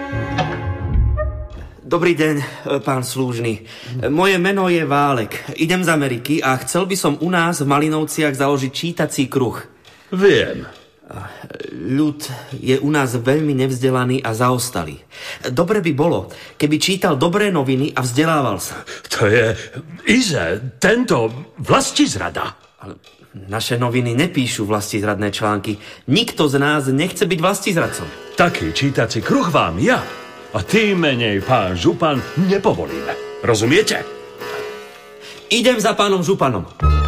Dobrý deň, pán Slúžny. Moje meno je Válek. Idem z Ameriky a chcel by som u nás v Malinovciach založiť čítací kruh. Viem. Ľud je u nás veľmi nevzdelaný a zaostalý. Dobre by bolo, keby čítal dobré noviny a vzdelával sa. To je... Ize, tento vlastizrada. Ale naše noviny nepíšu vlastizradné články. Nikto z nás nechce byť vlastizradcom. Taký čítací kruh vám ja a tým menej pán župan nepovolíme. Rozumiete? Idem za pánom županom.